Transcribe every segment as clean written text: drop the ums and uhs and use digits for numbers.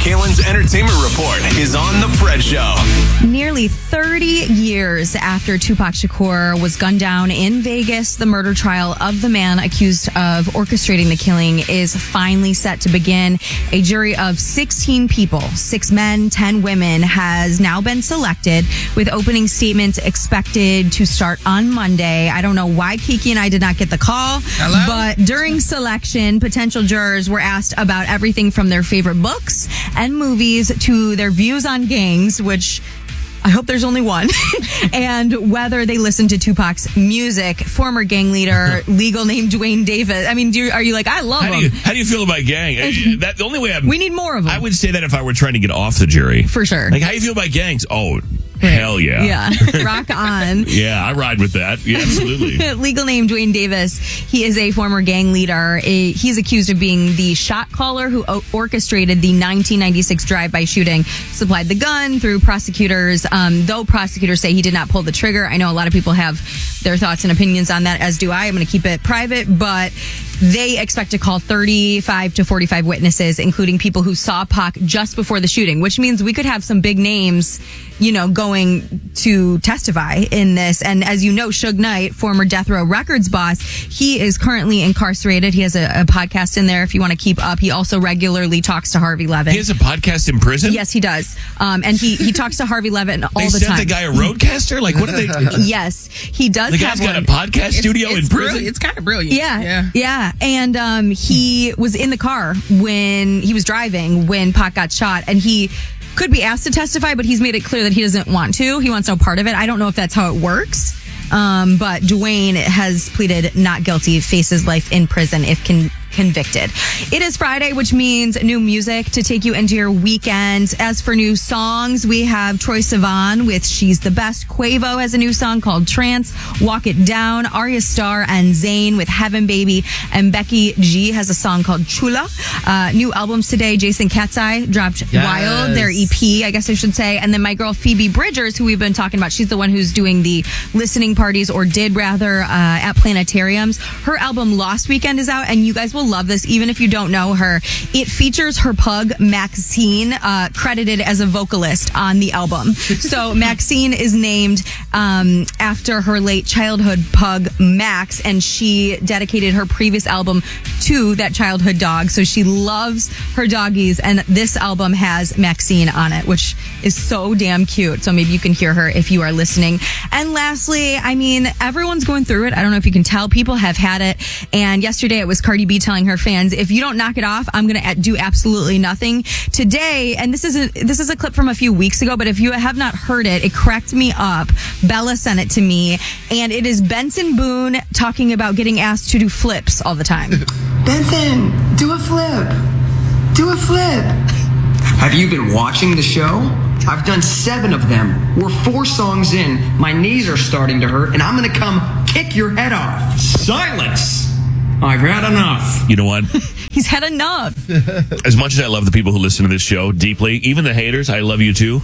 Kalen's Entertainment Report is on The Fred Show. Nearly 30 years after Tupac Shakur was gunned down in Vegas, the murder trial of the man accused of orchestrating the killing is finally set to begin. A jury of 16 people, 6 men, 10 women, has now been selected, with opening statements expected to start on Monday. I don't know why Kiki and I did not get the call, but during selection, potential jurors were asked about everything from their favorite books and movies to their views on gangs, which I hope there's only one, and whether they listen to Tupac's music. Former gang leader, legal name Dwayne Davis. I mean, are you like, I love him? How do you feel about gang? The only way we need more of them. I would say that if I were trying to get off the jury. For sure. Like, how do you feel about gangs? Oh, hell yeah. Yeah. Rock on. Yeah, I ride with that. Yeah, absolutely. Legal name Dwayne Davis. He is a former gang leader. He's accused of being the shot caller who orchestrated the 1996 drive-by shooting, supplied the gun through prosecutors. Though prosecutors say he did not pull the trigger. I know a lot of people have their thoughts and opinions on that, as do I. I'm going to keep it private, but they expect to call 35 to 45 witnesses, including people who saw Pac just before the shooting, which means we could have some big names, going to testify in this. And as you know, Suge Knight, former Death Row Records boss, he is currently incarcerated. He has a podcast in there if you want to keep up. He also regularly talks to Harvey Levin. He has a podcast in prison? Yes, he does. And he talks to Harvey Levin all the time. They sent the guy a roadcaster? Like, what are they? Yes, he does. The guy's got a podcast studio in prison? It's kind of brilliant. Yeah. And he was in the car when he was driving when Pac got shot, and he could be asked to testify, but he's made it clear that he doesn't want to. He wants no part of it. I don't know if that's how it works. But Dwayne has pleaded not guilty, faces life in prison if convicted. It is Friday, which means new music to take you into your weekend. As for new songs, we have Troye Sivan with She's the Best. Quavo has a new song called Trance. Walk It Down. Arya Starr and Zayn with Heaven Baby. And Becky G has a song called Chula. New albums today. Jason Katzai dropped Wild, their EP, I guess I should say. And then my girl Phoebe Bridgers, who we've been talking about. She's the one who's doing the listening parties, or did rather, at planetariums. Her album Lost Weekend is out, and you guys will love this, even if you don't know her. It features her pug, Maxine, credited as a vocalist on the album. So Maxine is named after her late childhood pug, Max, and she dedicated her previous album to that childhood dog. So she loves her doggies, and this album has Maxine on it, which is so damn cute. So maybe you can hear her if you are listening. And lastly, I mean, everyone's going through it. I don't know if you can tell. People have had it. And yesterday it was Cardi B telling her fans, if you don't knock it off, I'm going to do absolutely nothing. Today, and this is a clip from a few weeks ago, but if you have not heard it, it cracked me up. Bella sent it to me, and it is Benson Boone talking about getting asked to do flips all the time. Benson, do a flip. Do a flip. Have you been watching the show? I've done 7 of them. We're 4 songs in. My knees are starting to hurt, and I'm going to come kick your head off. Silence. I've had enough. You know what? He's had enough. As much as I love the people who listen to this show deeply, even the haters, I love you too.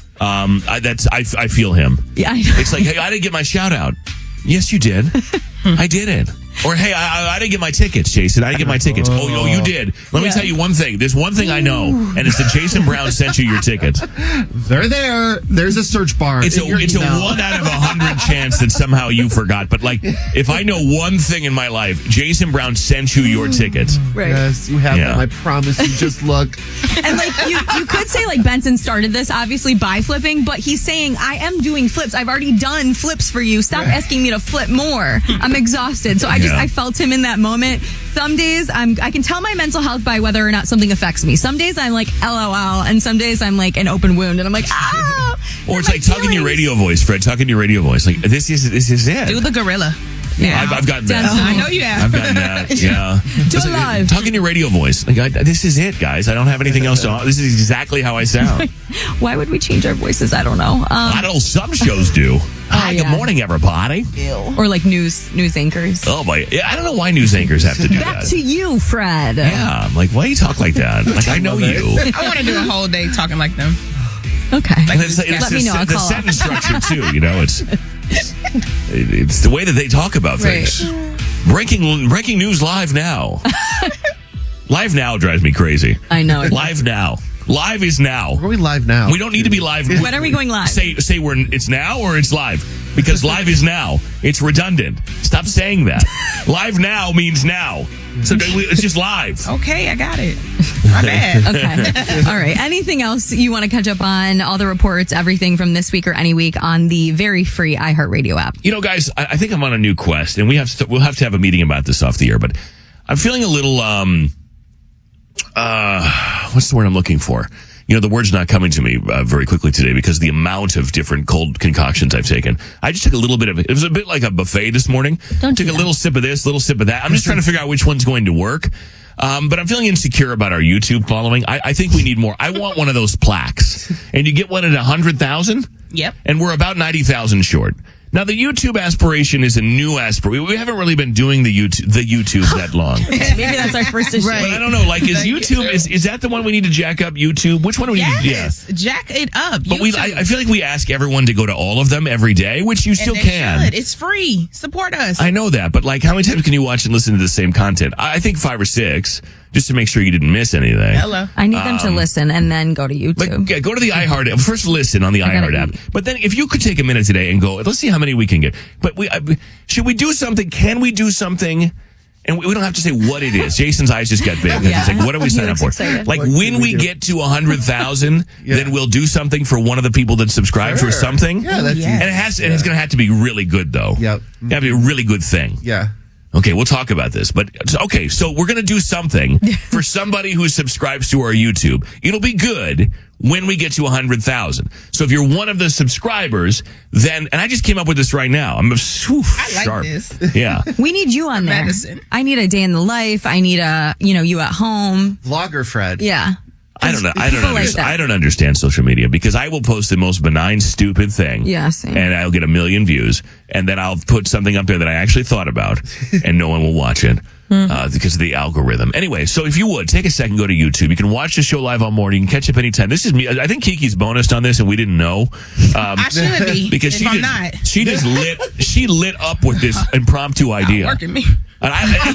I feel him. Yeah, I know. It's like, hey, I didn't get my shout out. Yes, you did. I didn't. Or, hey, I didn't get my tickets, Jason. I didn't get my tickets. Oh, no, you did. Let me tell you one thing. There's one thing I know, and it's that Jason Brown sent you your tickets. They're there. There's a search bar. It's a 1 out of 100 chance that somehow you forgot. But, like, if I know one thing in my life, Jason Brown sent you your tickets. Right. Yes, you have them. I promise you. Just look. And, like, you could say, like, Benson started this, obviously, by flipping, but he's saying, I am doing flips. I've already done flips for you. Stop asking me to flip more. I'm exhausted. So I felt him in that moment. Some days I can tell my mental health by whether or not something affects me. Some days I'm like LOL, and some days I'm like an open wound, and I'm like ah. Or it's like talking your radio voice, Fred. Talking your radio voice. Like this is it. Do the gorilla. Yeah, I've gotten that. I know you have. I've gotten that. Yeah. Do it live. Talking your radio voice. Like this is it, guys. I don't have anything else to. This is exactly how I sound. Why would we change our voices? I don't know. I don't know. Some shows do. Hi, good morning, everybody. Or like news anchors. Oh boy, yeah, I don't know why news anchors have to do that. Back to you, Fred. Yeah, I'm like, why do you talk like that? Like, I know you. I want to do a whole day talking like them. Okay. Like, let me know. I'll call the sentence structure too. You know, it's the way that they talk about things. Right. Breaking news live now. Live now drives me crazy. I know. Live now. Live is now. Are we live now? We don't need to be live. When are we going live? Say it's now or it's live. Because live is now. It's redundant. Stop saying that. Live now means now. So it's just live. Okay, I got it. My bad. Okay. All right. Anything else you want to catch up on? All the reports, everything from this week or any week on the very free iHeartRadio app. You know, guys, I think I'm on a new quest, and we'll have to have a meeting about this off the air, but I'm feeling a little, what's the word I'm looking for? You know, the word's not coming to me very quickly today because the amount of different cold concoctions I've taken. I just took a little bit of it. It was a bit like a buffet this morning. Took a little sip of this, little sip of that. I'm just trying to figure out which one's going to work. But I'm feeling insecure about our YouTube following. I think we need more. I want one of those plaques. And you get one at 100,000? Yep. And we're about 90,000 short. Now, the YouTube aspiration is a new aspiration. We haven't really been doing the YouTube that long. Maybe that's our first issue. But I don't know. Like, is YouTube, is that the one we need to jack up YouTube? Which one do we need to jack it up. But I feel like we ask everyone to go to all of them every day, which you still can. Should. It's free. Support us. I know that. But, like, how many times can you watch and listen to the same content? I think 5 or 6. Just to make sure you didn't miss anything. Hello. I need them to listen and then go to YouTube. Like, go to the iHeart app. First listen on the iHeart app. But then if you could take a minute today and go, let's see how many we can get. But should we do something? Can we do something? And we don't have to say what it is. Jason's eyes just got big. He's like, what are we signing up for? Excited. Like, when we get to 100,000, then we'll do something for one of the people that subscribes or something. Yeah, that's easy. And it's going to have to be really good, though. Yep. It have to be a really good thing. Yeah. Okay, we'll talk about this. But, okay, so we're going to do something for somebody who subscribes to our YouTube. It'll be good when we get to 100,000. So if you're one of the subscribers, then, and I just came up with this right now. I'm sharp. I like this. Yeah. We need you on there. Medicine. I need a day in the life. I need you at home. Vlogger Fred. Yeah. I don't know. I don't that. understand social media because I will post the most benign, stupid thing. Yeah, same. And I'll get 1 million views. And then I'll put something up there that I actually thought about and no one will watch it. Because of the algorithm. Anyway, so if you would, take a second, go to YouTube. You can watch the show live all morning. You can catch up anytime. This is me. I think Kiki's bonused on this and we didn't know. I should be. Because she lit up with this impromptu idea. Working me. But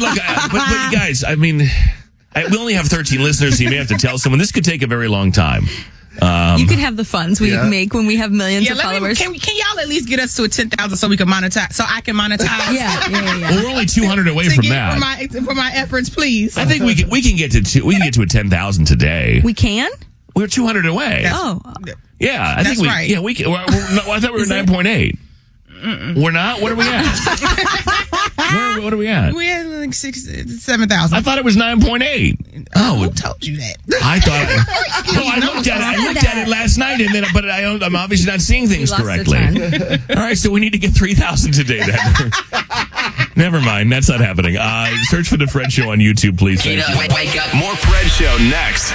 you guys, I mean, we only have 13 listeners, so you may have to tell someone. This could take a very long time. You can have the funds we make when we have millions of followers. Can y'all at least get us to 10,000 so we can monetize? So I can monetize. Yeah. Well, we're only 200 away from that. For my efforts, please. I think we can get to a 10,000 today. We can? We're 200 away. Yeah, I think we. Right. Yeah, we can. I thought we were 9.8. We're not. What are we at? What are we at? We're at like 7,000. I thought it was 9.8. Oh, who told you that? I thought. Well, I looked at it last night, and then, but I'm obviously not seeing things correctly. All right, so we need to get 3,000 today. Then. Never mind, that's not happening. Search for the Fred Show on YouTube, please. Wake up. More Fred Show next.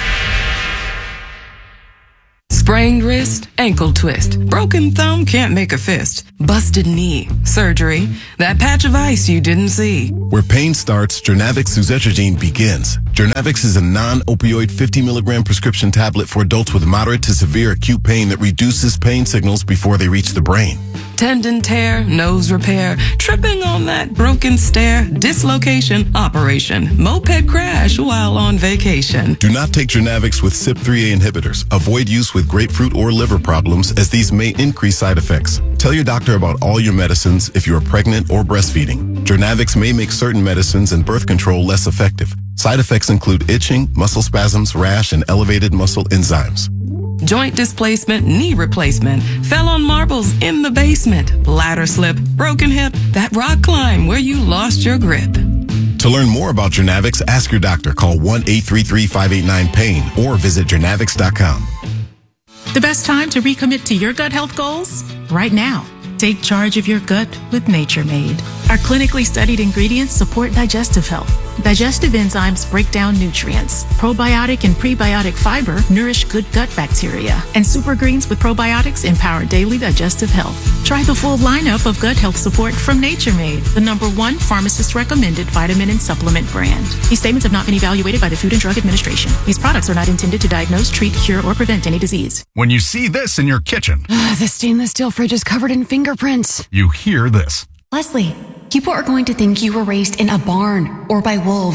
Sprained wrist, ankle twist, broken thumb, can't make a fist, busted knee, surgery, that patch of ice you didn't see. Where pain starts, Jernavix suzetrigine begins. Jernavix is a non-opioid 50 milligram prescription tablet for adults with moderate to severe acute pain that reduces pain signals before they reach the brain. Tendon tear, nose repair, tripping on that broken stair, dislocation, operation, moped crash while on vacation. Do not take Jernavix with CYP3A inhibitors. Avoid use with grapefruit or liver problems as these may increase side effects. Tell your doctor about all your medicines if you are pregnant or breastfeeding. Jernavix may make certain medicines and birth control less effective. Side effects include itching, muscle spasms, rash, and elevated muscle enzymes. Joint displacement, knee replacement, fell on marbles in the basement, ladder slip, broken hip, that rock climb where you lost your grip. To learn more about Jernavix, ask your doctor. Call 1-833-589-PAIN or visit Jernavix.com. The best time to recommit to your gut health goals? Right now. Take charge of your gut with Nature Made. Our clinically studied ingredients support digestive health. Digestive enzymes break down nutrients. Probiotic and prebiotic fiber nourish good gut bacteria. And super greens with probiotics empower daily digestive health. Try the full lineup of gut health support from Nature Made, the #1 pharmacist-recommended vitamin and supplement brand. These statements have not been evaluated by the Food and Drug Administration. These products are not intended to diagnose, treat, cure, or prevent any disease. When you see this in your kitchen, the stainless steel fridge is covered in fingerprints. You hear this. Leslie, people are going to think you were raised in a barn or by wolves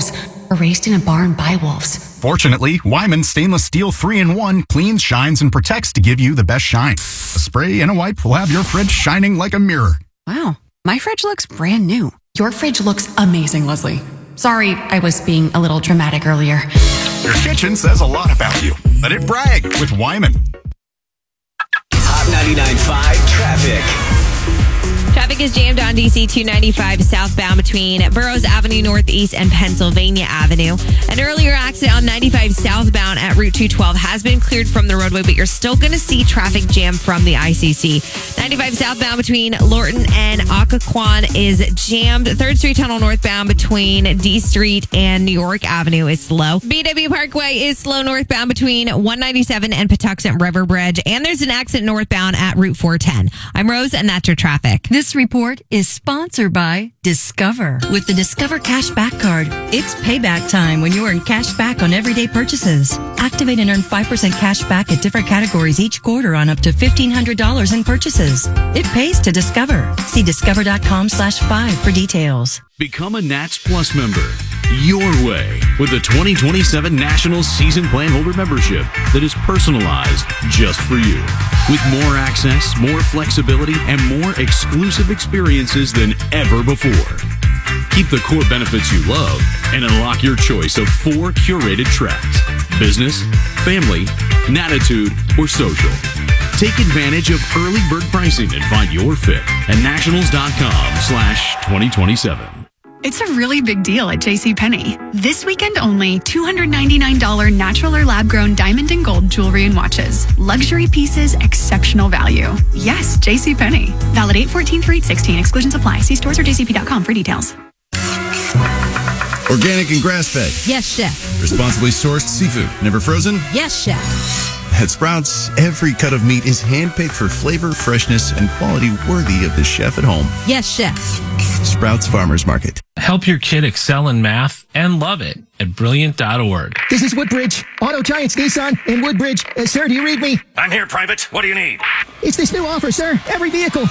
erased in a barn by wolves. Fortunately, Wyman Stainless Steel 3-in-1 cleans, shines, and protects to give you the best shine. A spray and a wipe will have your fridge shining like a mirror. Wow, my fridge looks brand new. Your fridge looks amazing, Leslie. Sorry, I was being a little dramatic earlier. Your kitchen says a lot about you. Let it brag with Wyman. Hot 99.5 traffic. Traffic is jammed on DC 295 southbound between Burroughs Avenue Northeast and Pennsylvania Avenue. An earlier accident on 95 southbound at Route 212 has been cleared from the roadway, but you're still going to see traffic jam from the ICC. 95 southbound between Lorton and Occoquan is jammed. 3rd Street Tunnel northbound between D Street and New York Avenue is slow. BW Parkway is slow northbound between 197 and Patuxent River Bridge. And there's an accident northbound at Route 410. I'm Rose, and that's your traffic. This report is sponsored by Discover. With the Discover Cashback Card, it's payback time when you earn cash back on everyday purchases. Activate and earn 5% cash back at different categories each quarter on up to $1,500 in purchases. It pays to Discover. See discover.com/5 for details. Become a Nats Plus member your way with a 2027 National Season Plan Holder membership that is personalized just for you. With more access, more flexibility, and more exclusive experiences than ever before. Keep the core benefits you love and unlock your choice of 4 curated tracks: business, family, Natitude, or social. Take advantage of early bird pricing and find your fit at nationals.com/2027. It's a really big deal at JCPenney. This weekend only, $299 natural or lab-grown diamond and gold jewelry and watches. Luxury pieces, exceptional value. Yes, JCPenney. Valid 8/14 through 8/16. Exclusions apply. See stores or jcp.com for details. Organic and grass-fed. Yes, chef. Responsibly sourced seafood. Never frozen? Yes, chef. At Sprouts, every cut of meat is handpicked for flavor, freshness, and quality worthy of the chef at home. Yes, chef. Sprouts Farmers Market. Help your kid excel in math and love it at Brilliant.org. This is Woodbridge, Auto Giants Nissan in Woodbridge. Sir, do you read me? I'm here, Private. What do you need? It's this new offer, sir. Every vehicle,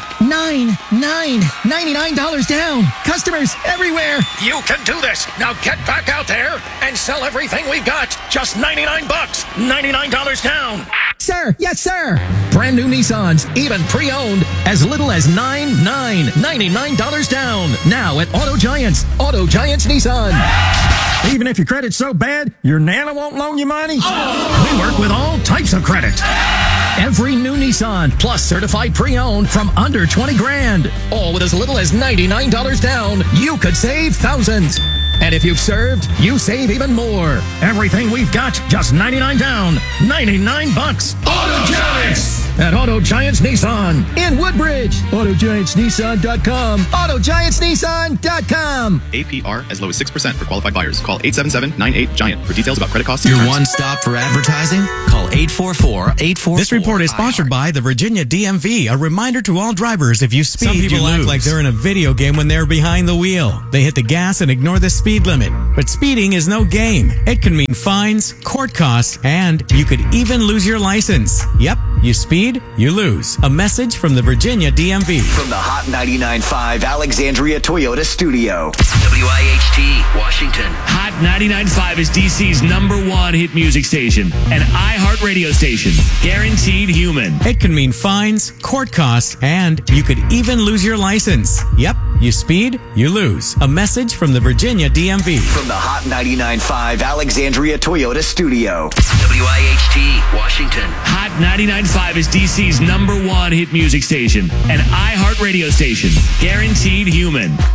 $99 down. Customers everywhere. You can do this. Now get back out there and sell everything we've got. Just $99. $99 down. Sir, yes, sir. Brand new Nissans, even pre-owned, as little as $99 down. Now at Auto Giants Nissan. Even if your credit's so bad, your Nana won't loan you money? Oh. We work with all types of credit. Every new Nissan, plus certified pre-owned from under 20 grand. All with as little as $99 down. You could save thousands. And if you've served, you save even more. Everything we've got, just $99 down. $99. Auto Giants! At Auto Giants Nissan in Woodbridge. AutoGiantsNissan.com. AutoGiantsNissan.com. APR as low as 6% for qualified buyers. Call 877-98-GIANT for details about credit costs. Your one stop for advertising? Call 844-844. This report is sponsored by the Virginia DMV. A reminder to all drivers, if you speed, some people act like they're in a video game when they're behind the wheel. They hit the gas and ignore the speed limit. But speeding is no game. It can mean fines, court costs, and you could even lose your license. Yep, you speed, you lose. A message from the Virginia DMV. From the Hot 99.5 Alexandria Toyota Studio. WIHT, Washington. Hot 99.5 is DC's #1 hit music station. An iHeart radio station. Guaranteed human. It can mean fines, court costs, and you could even lose your license. Yep, you speed, you lose. A message from the Virginia DMV. From the Hot 99.5 Alexandria Toyota Studio. WIHT, Washington. Hot 99.5 is DC's #1 hit music station. An iHeart radio station. Guaranteed human.